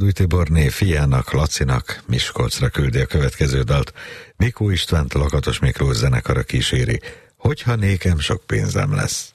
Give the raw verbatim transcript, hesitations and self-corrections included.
Erdődy Tiborné fiának, Lacinak Miskolcra küldi a következő dalt. Mikó Istvánt Lakatos Miklós zenekara kíséri, Hogyha nékem sok pénzem lesz.